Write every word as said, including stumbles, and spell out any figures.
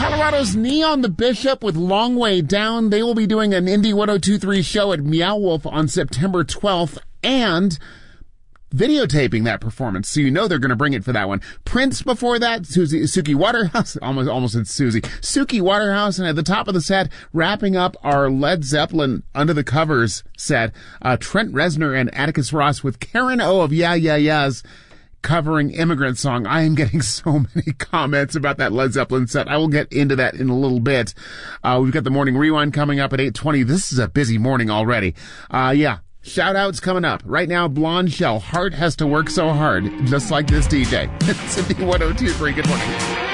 Colorado's Neon the Bishop with Long Way Down. They will be doing an Indie one oh two point three show at Meow Wolf on September twelfth and videotaping that performance, so you know they're going to bring it for that one. Prince before that, Susie, Suki Waterhouse, almost, almost said Susie, Suki Waterhouse, and at the top of the set, wrapping up our Led Zeppelin Under the Covers set, uh, Trent Reznor and Atticus Ross with Karen O of Yeah Yeah Yeahs covering Immigrant Song. I am getting so many comments about that Led Zeppelin set. I will get into that in a little bit. Uh, we've got the Morning Rewind coming up at eight twenty. This is a busy morning already. Uh, yeah. Shout-outs coming up. Right now, Blonde Shell. Heart has to work so hard, just like this D J. It's Indie one oh two point three. Good morning.